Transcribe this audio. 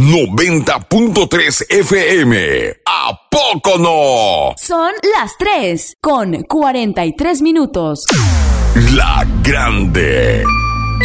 90.3 FM. ¿A poco no? Son las 3 con 43 minutos. La Grande.